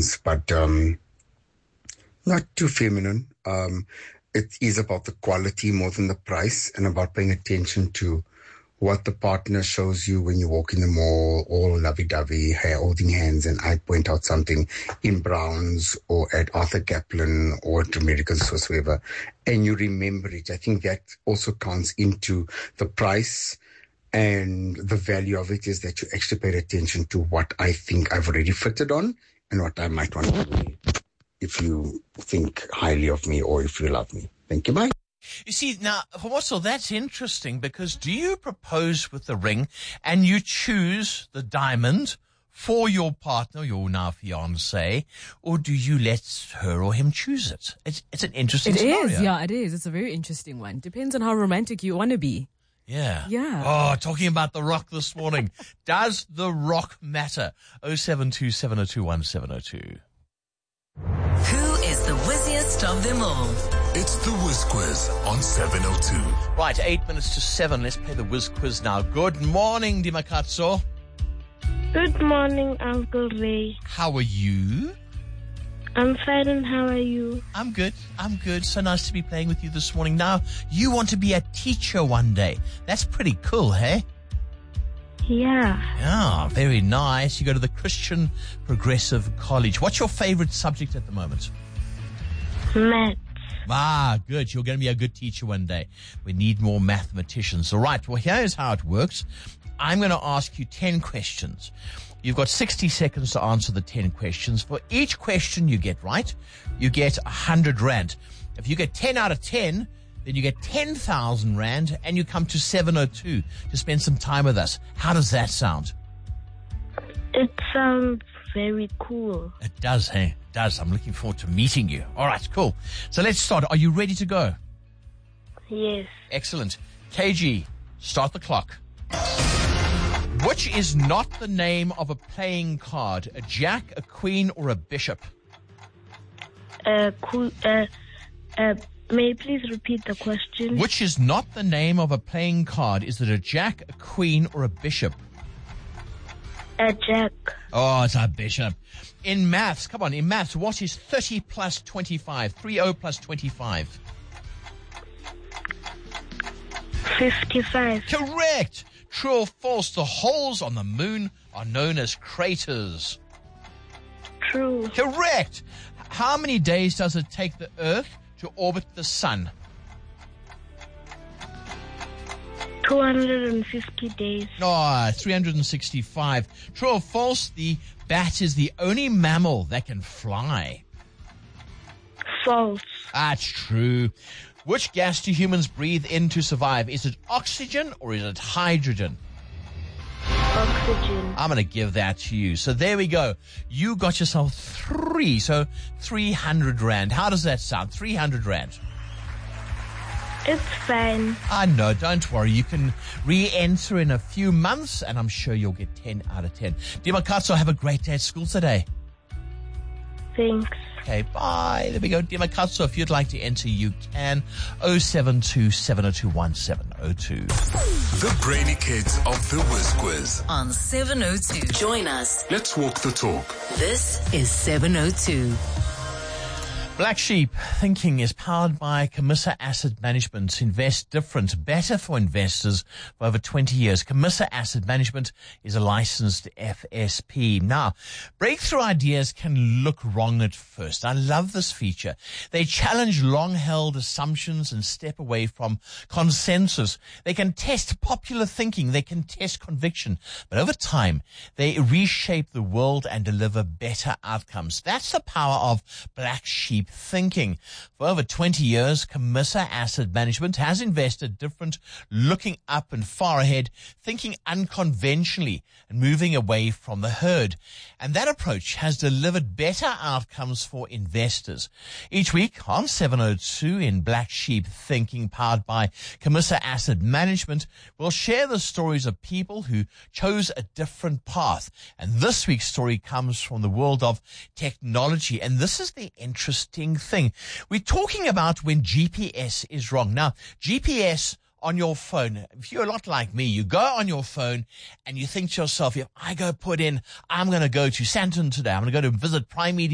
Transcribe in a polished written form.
pounds, but not too feminine. It is about the quality more than the price, and about paying attention to what the partner shows you when you walk in the mall, all lovey-dovey, hair holding hands, and I point out something in Browns or at Arthur Kaplan or at America's whatsoever, and you remember it. I think that also counts into the price, and the value of it is that you actually paid attention to what I think I've already fitted on and what I might want to do if you think highly of me or if you love me. Thank you, bye. You see, now, for Wassel, that's interesting, because do you propose with the ring and you choose the diamond for your partner, your now fiancé, or do you let her or him choose it? It's an interesting scenario. It is, yeah, it is. It's a very interesting one. Depends on how romantic you want to be. Yeah. Yeah. Oh, talking about The Rock this morning. Does The Rock matter? 0727021702. Who is the wizziest of them all? It's the Whiz Quiz on 702. Right, 8 minutes to 7. Let's play the Whiz Quiz now. Good morning, Dimakatso. Good morning, Uncle Ray. How are you? I'm fine, and how are you? I'm good. So nice to be playing with you this morning. Now, you want to be a teacher one day. That's pretty cool, hey? Yeah. Yeah, very nice. You go to the Christian Progressive College. What's your favorite subject at the moment? Maths. Ah, good. You're going to be a good teacher one day. We need more mathematicians. All right. Well, here's how it works. I'm going to ask you 10 questions. You've got 60 seconds to answer the 10 questions. For each question you get right, you get 100 Rand. If you get 10 out of 10, then you get 10,000 Rand, and you come to 702 to spend some time with us. How does that sound? It sounds very cool. It does, hey? It does. I'm looking forward to meeting you. All right, cool. So let's start. Are you ready to go? Yes. Excellent. KG, start the clock. Which is not the name of a playing card? A jack, a queen, or a bishop? May you please repeat the question? Which is not the name of a playing card? Is it a jack, a queen, or a bishop? A jack. Oh, it's a bishop. In maths, come on, in maths, what is 30 plus 25? 30 plus 25. 55. Correct. True or false, the holes on the moon are known as craters. True. Correct. How many days does it take the Earth to orbit the sun? 250 days. Oh, 365. True or false, the bat is the only mammal that can fly? False. That's true. Which gas do humans breathe in to survive? Is it oxygen or is it hydrogen? Oxygen. I'm going to give that to you. So there we go. You got yourself 3. So 300 Rand. How does that sound? 300 Rand. It's fine. I know. Don't worry. You can re-enter in a few months, and I'm sure you'll get 10 out of 10. Dimakatso, have a great day at school today. Thanks. Okay, bye. There we go. Dimakatso, if you'd like to enter, you can. 0727021702. The brainy kids of the Whiz Quiz. On 702. Join us. Let's walk the talk. This is 702. Black Sheep Thinking is powered by Camissa Asset Management. Invest different, better for investors for over 20 years. Camissa Asset Management is a licensed FSP. Now, breakthrough ideas can look wrong at first. I love this feature. They challenge long-held assumptions and step away from consensus. They can test popular thinking. They can test conviction. But over time, they reshape the world and deliver better outcomes. That's the power of Black Sheep Thinking. For over 20 years, Camissa Asset Management has invested different, looking up and far ahead, thinking unconventionally and moving away from the herd. And that approach has delivered better outcomes for investors. Each week on 702 in Black Sheep Thinking, powered by Camissa Asset Management, we'll share the stories of people who chose a different path. And this week's story comes from the world of technology. And this is the interesting thing. We're talking about when GPS is wrong. Now, GPS on your phone, if you're a lot like me, you go on your phone and you think to yourself, if I go put in, I'm going to go to Sandton today, I'm going to go to visit Prime Media